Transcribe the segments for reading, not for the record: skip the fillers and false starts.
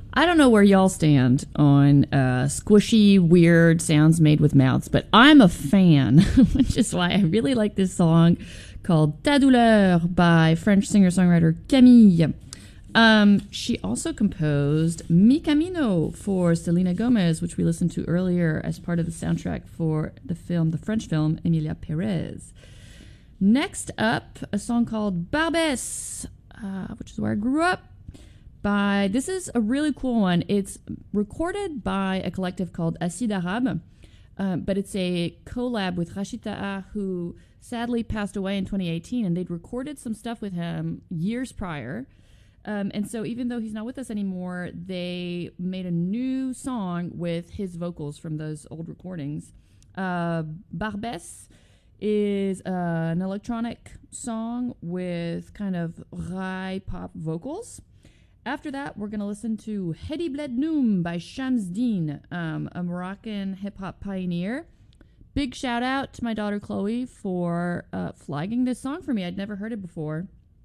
I don't know where y'all stand on squishy, weird sounds made with mouths, but I'm a fan, which is why I really like this song called Ta Douleur by French singer-songwriter Camille. She also composed Mi Camino for Selena Gomez, which we listened to earlier as part of the soundtrack for the French film Emilia Perez. Next up, a song called Barbès, which is where I grew up. This is a really cool one. It's recorded by a collective called Acide Arabe, but it's a collab with Rachid Taha, who sadly passed away in 2018, and they'd recorded some stuff with him years prior. And so even though he's not with us anymore, they made a new song with his vocals from those old recordings. Barbès is an electronic song with kind of raï pop vocals. After that, we're going to listen to Hedi Bled Noum by Shams Dine, a Moroccan hip-hop pioneer. Big shout out to my daughter Chloe for flagging this song for me. I'd never heard it before.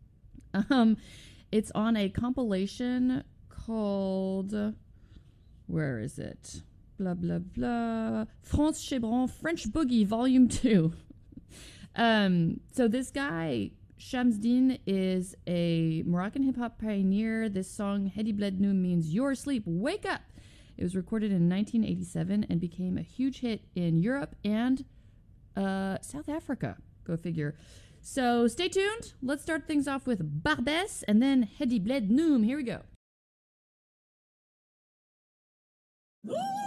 It's on a compilation called, where is it? Blah, blah, blah. France Chebron, French Boogie, Volume 2. So this guy, Shams Dine, is a Moroccan hip-hop pioneer. This song, Hedi Bled Noum, means you're asleep, wake up. It was recorded in 1987 and became a huge hit in Europe and South Africa. Go figure. So stay tuned. Let's start things off with Barbès and then Hedi Bled Noum. Here we go.